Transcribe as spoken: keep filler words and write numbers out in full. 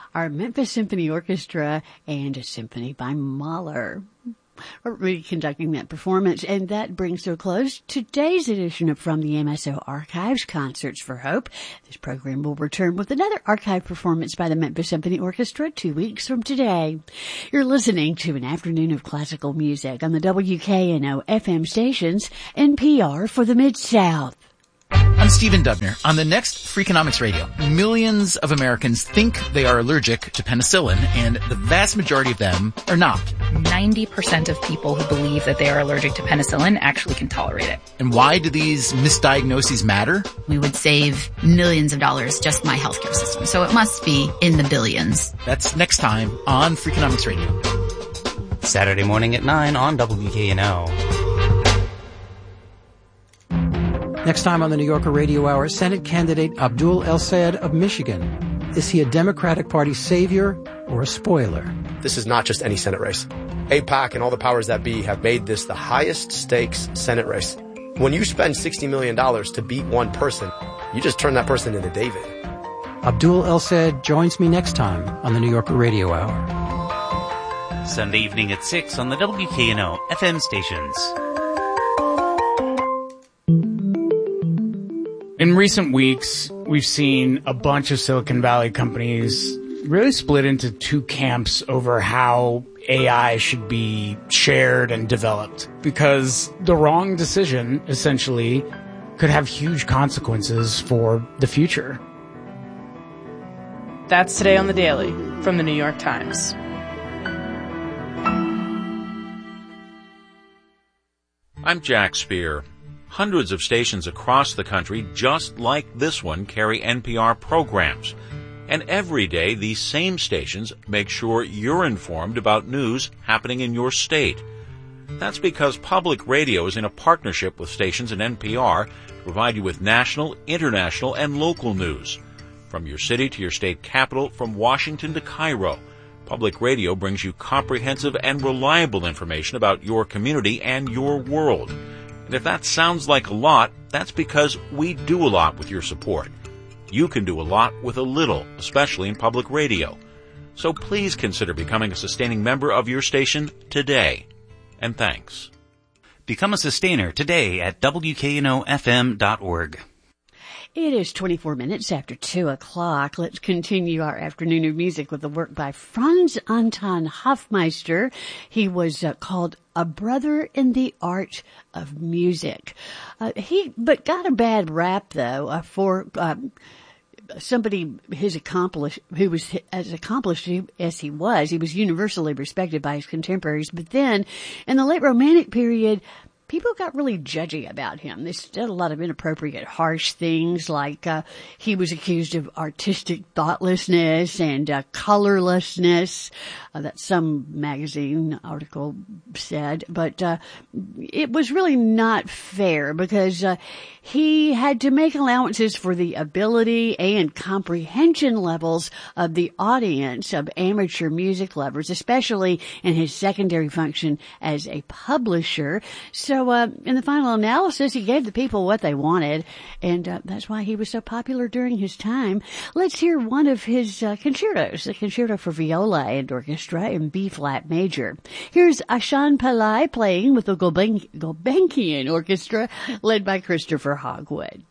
our Memphis Symphony Orchestra and a symphony by Mahler are really conducting that performance. And that brings to a close today's edition of From the M S O Archives, Concerts for Hope. This program will return with another archive performance by the Memphis Symphony Orchestra two weeks from today. You're listening to an afternoon of classical music on the W K N O F M stations, N P R for the Mid-South. I'm Stephen Dubner. On the next Freakonomics Radio, millions of Americans think they are allergic to penicillin, and the vast majority of them are not. ninety percent of people who believe that they are allergic to penicillin actually can tolerate it. And why do these misdiagnoses matter? We would save millions of dollars just my healthcare system, so it must be in the billions. That's next time on Freakonomics Radio. Saturday morning at nine on W K N O. Next time on the New Yorker Radio Hour, Senate candidate Abdul El-Sayed of Michigan. Is he a Democratic Party savior or a spoiler? This is not just any Senate race. AIPAC and all the powers that be have made this the highest stakes Senate race. When you spend sixty million dollars to beat one person, you just turn that person into David. Abdul El-Sayed joins me next time on the New Yorker Radio Hour. Sunday evening at six on the W K N O F M stations. In recent weeks, we've seen a bunch of Silicon Valley companies really split into two camps over how A I should be shared and developed, because the wrong decision, essentially, could have huge consequences for the future. That's today on The Daily from the New York Times. I'm Jack Spear. Hundreds of stations across the country, just like this one, carry N P R programs. And every day, these same stations make sure you're informed about news happening in your state. That's because public radio is in a partnership with stations and N P R to provide you with national, international, and local news. From your city to your state capital, from Washington to Cairo, public radio brings you comprehensive and reliable information about your community and your world. And if that sounds like a lot, that's because we do a lot with your support. You can do a lot with a little, especially in public radio. So please consider becoming a sustaining member of your station today. And thanks. Become a sustainer today at W K N O F M dot org. It is twenty-four minutes after two o'clock. Let's continue our afternoon of music with the work by Franz Anton Hofmeister. He was uh, called A Brother in the Art of Music. Uh, he, but got a bad rap though, uh, for, uh, somebody his accomplished, who was as accomplished as he was. He was universally respected by his contemporaries. But then in the late Romantic period, people got really judgy about him. They said a lot of inappropriate, harsh things, like uh, he was accused of artistic thoughtlessness and uh, colorlessness. Uh, that some magazine article said. But uh, it was really not fair, because uh, he had to make allowances for the ability and comprehension levels of the audience of amateur music lovers, especially in his secondary function as a publisher. So So, uh, in the final analysis, he gave the people what they wanted, and uh, that's why he was so popular during his time. Let's hear one of his uh, concertos, the Concerto for Viola and Orchestra in B-flat major. Here's Ashan Pillai playing with the Gulben- Gulbenkian Orchestra, led by Christopher Hogwood.